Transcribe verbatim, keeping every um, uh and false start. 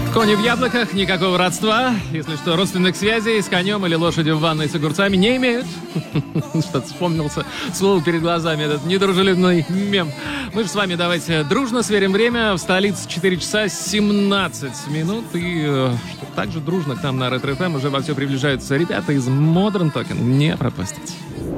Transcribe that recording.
Кони в яблоках, никакого родства. Если что, родственных связей с конем или лошадью в ванной с огурцами не имеют. Что-то вспомнился слово перед глазами, этот недружелюбный мем. Мы же с вами давайте дружно сверим время. В столице четыре часа семнадцать минут. И э, что также дружно к нам на Ретро эф эм уже во все приближаются ребята из Modern Talking. Не пропустите.